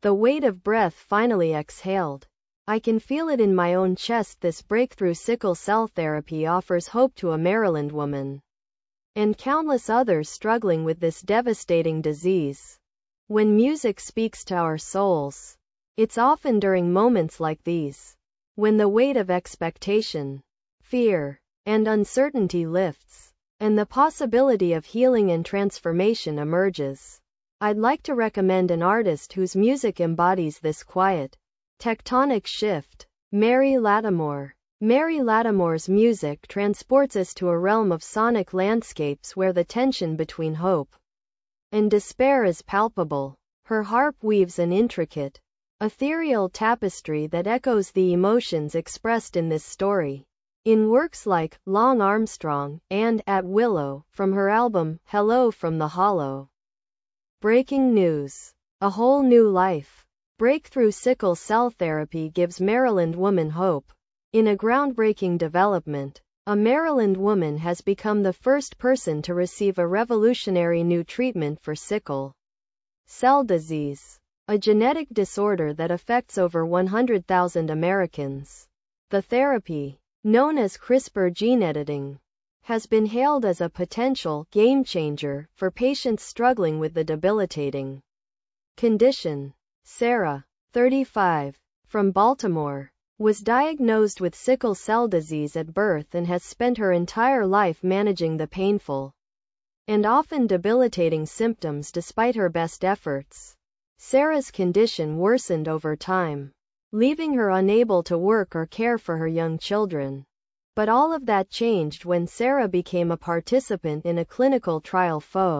The weight of breath finally exhaled. I can feel it in my own chest. This breakthrough sickle cell therapy offers hope to a Maryland woman and countless others struggling with this devastating disease. When music speaks to our souls, it's often during moments like these, when the weight of expectation, fear, and uncertainty lifts, and the possibility of healing and transformation emerges. I'd like to recommend an artist whose music embodies this quiet, tectonic shift, Mary Lattimore. Mary Lattimore's music transports us to a realm of sonic landscapes where the tension between hope and despair is palpable. Her harp weaves an intricate, ethereal tapestry that echoes the emotions expressed in this story. In works like Long Armstrong and At Willow from her album Hello from the Hollow. Breaking news. A whole new life. Breakthrough sickle cell therapy gives Maryland woman hope. In a groundbreaking development, a Maryland woman has become the first person to receive a revolutionary new treatment for sickle cell disease, a genetic disorder that affects over 100,000 Americans. The therapy, known as CRISPR gene editing, has been hailed as a potential game changer for patients struggling with the debilitating condition. Sarah, 35, from Baltimore, was diagnosed with sickle cell disease at birth and has spent her entire life managing the painful and often debilitating symptoms despite her best efforts. Sarah's condition worsened over time, leaving her unable to work or care for her young children. But all of that changed when Sarah became a participant in a clinical trial.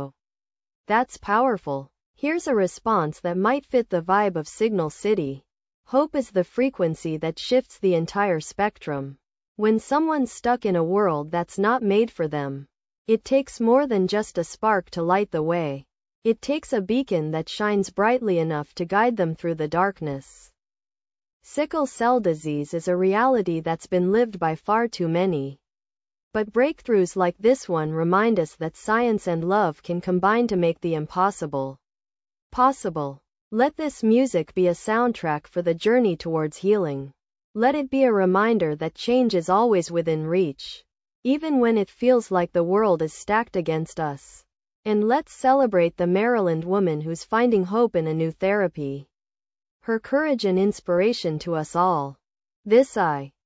That's powerful. Here's a response that might fit the vibe of Signal City. Hope is the frequency that shifts the entire spectrum. When someone's stuck in a world that's not made for them, it takes more than just a spark to light the way. It takes a beacon that shines brightly enough to guide them through the darkness. Sickle cell disease is a reality that's been lived by far too many. But breakthroughs like this one remind us that science and love can combine to make the impossible possible. Let this music be a soundtrack for the journey towards healing. Let it be a reminder that change is always within reach, even when it feels like the world is stacked against us. And let's celebrate the Maryland woman who's finding hope in a new therapy. Her courage and inspiration to us all. This